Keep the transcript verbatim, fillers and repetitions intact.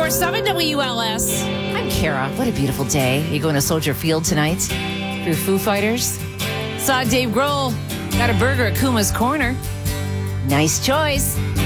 four seven W L S. I'm Kara. What a beautiful day. You going to Soldier Field tonight for Foo Fighters? Saw Dave Grohl got a burger at Kuma's Corner. Nice choice.